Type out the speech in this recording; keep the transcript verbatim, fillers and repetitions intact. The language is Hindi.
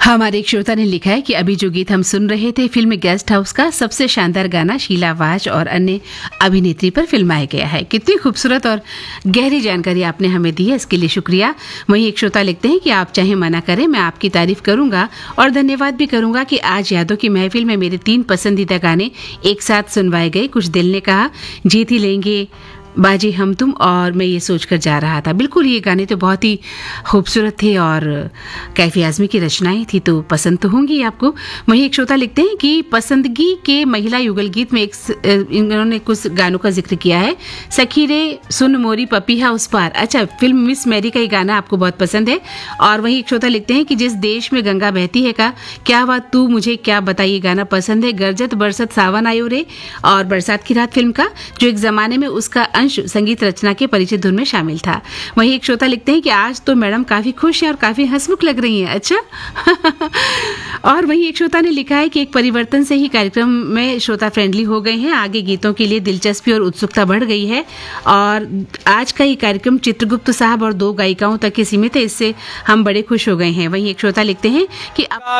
हमारे एक श्रोता ने लिखा है कि अभी जो गीत हम सुन रहे थे फिल्म गेस्ट हाउस का सबसे शानदार गाना शीला वाज और अन्य अभिनेत्री पर फिल्माया गया है। कितनी खूबसूरत और गहरी जानकारी आपने हमें दी है, इसके लिए शुक्रिया। वहीं एक श्रोता लिखते हैं कि आप चाहे मना करें, मैं आपकी तारीफ करूंगा और धन्यवाद भी करूंगा कि आज यादों की महफिल में मेरे तीन पसंदीदा गाने एक साथ सुनवाए गए। कुछ दिल ने कहा, जीत ही लेंगे, बाजी हम तुम, और मैं ये सोचकर जा रहा था। बिल्कुल, ये गाने तो बहुत ही खूबसूरत थे और कैफी आजमी की रचनाएं थी, तो पसंद तो होंगी आपको। वहीं एक श्रोता लिखते हैं कि पसंदगी के महिला युगल गीत में एक इन्होंने कुछ गानों का जिक्र किया है। सखी रे सुन मोरी पपीहा उस पार, अच्छा, फिल्म मिस मैरी का ये गाना आपको बहुत पसंद है। और वहीं एक श्रोता लिखते हैं कि जिस देश में गंगा बहती है का क्या बात तू मुझे क्या बताइए, गाना पसंद है। गरजत बरसत सावन आयो रे और बरसात की रात फिल्म का, जो एक जमाने में उसका अंश संगीत रचना के परिचित धुन में शामिल था। वहीं एक श्रोता लिखते हैं कि आज तो मैडम काफी खुश हैं और काफी हंसमुख लग रही हैं। अच्छा और वहीं एक श्रोता ने लिखा है कि एक परिवर्तन से ही कार्यक्रम में श्रोता फ्रेंडली हो गए हैं, आगे गीतों के लिए दिलचस्पी और उत्सुकता बढ़ गई है और आज का ये कार्यक्रम चित्रगुप्त साहब और दो गायिकाओं तक ही सीमित है, इससे हम बड़े खुश हो गए हैं। वहीं एक श्रोता लिखते हैं कि